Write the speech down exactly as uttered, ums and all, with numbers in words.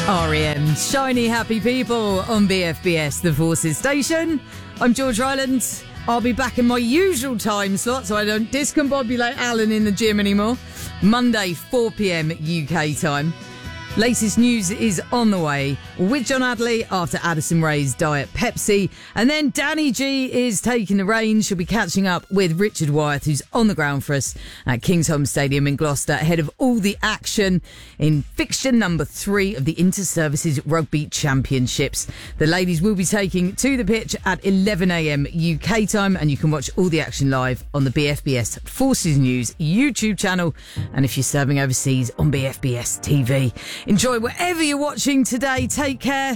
R E M, Shiny Happy People on B F B S, the Forces Station. I'm George Ryland. I'll be back in my usual time slot so I don't discombobulate Alan in the gym anymore. Monday, four p.m. U K time. Latest news is on the way with John Adley after Addison Rae's Diet Pepsi. And then Danny G is taking the reins. She'll be catching up with Richard Wyeth, who's on the ground for us at Kingsholm Stadium in Gloucester, ahead of all the action in fixture number three of the Inter-Services Rugby Championships. The ladies will be taking to the pitch at eleven a.m. U K time, and you can watch all the action live on the B F B S Forces News YouTube channel. And if you're serving overseas, on B F B S T V. Enjoy whatever you're watching today. Take care.